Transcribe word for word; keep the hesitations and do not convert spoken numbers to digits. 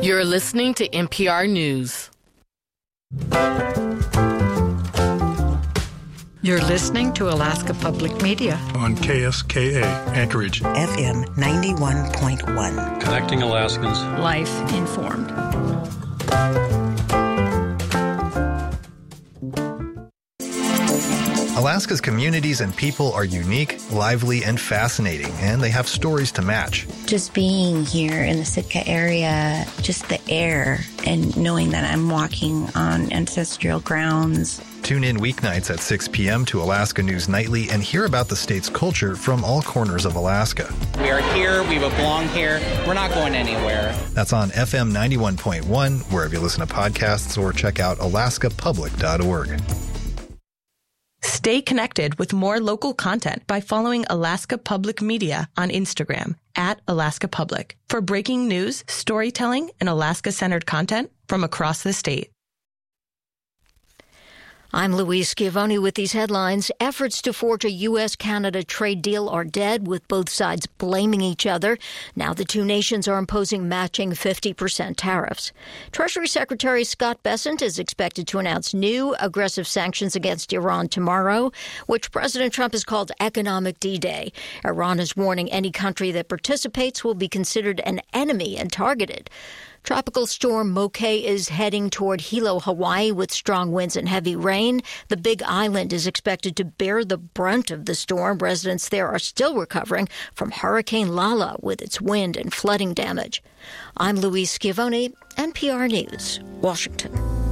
You're listening to N P R News. You're listening to Alaska Public Media on K S K A, Anchorage. F M ninety-one point one. Connecting Alaskans. Life informed. Alaska's communities and people are unique, lively, and fascinating, and they have stories to match. Just being here in the Sitka area, just the air, and knowing that I'm walking on ancestral grounds. Tune in weeknights at six p.m. to Alaska News Nightly and hear about the state's culture from all corners of Alaska. We are here. We belong here. We're not going anywhere. That's on F M ninety-one point one, wherever you listen to podcasts, or check out alaska public dot org. Stay connected with more local content by following Alaska Public Media on Instagram at Alaska Public for breaking news, storytelling, and Alaska-centered content from across the state. I'm Louise Schiavone with these headlines. Efforts to forge a U S Canada trade deal are dead, with both sides blaming each other. Now the two nations are imposing matching fifty percent tariffs. Treasury Secretary Scott Bessent is expected to announce new aggressive sanctions against Iran tomorrow, which President Trump has called economic D-Day. Iran is warning any country that participates will be considered an enemy and targeted. Tropical storm Moke is heading toward Hilo, Hawaii, with strong winds and heavy rain. The Big Island is expected to bear the brunt of the storm. Residents there are still recovering from Hurricane Lala with its wind and flooding damage. I'm Louise Schiavone, N P R News, Washington.